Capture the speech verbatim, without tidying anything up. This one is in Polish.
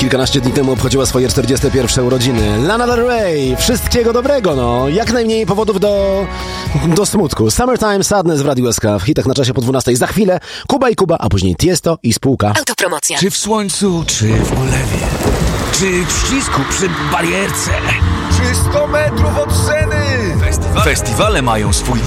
kilkanaście dni temu obchodziła swoje czterdzieste pierwsze urodziny. Lana Del Rey, wszystkiego dobrego, no. Jak najmniej powodów do, do smutku. Summertime Sadness w Radiu S K. W hitach na czasie po dwunastej. Za chwilę Kuba i Kuba, a później Tiesto i spółka. Autopromocja. Czy w słońcu, czy w ulewie, czy w ścisku przy barierce, czy sto metrów od sceny. Festiwale mają swój